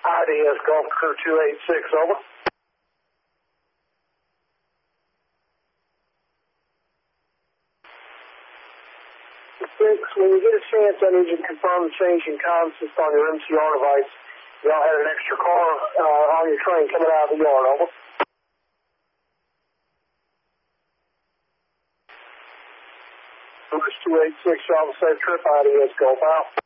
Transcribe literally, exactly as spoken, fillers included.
I D S Golf Crew two eight six, over. Six, when you get a chance, I need you to confirm the change in consist on your M C R device. Y'all had an extra car uh, on your train coming out of the yard, over. Two eight six, y'all have a safe trip, I D S Golf out.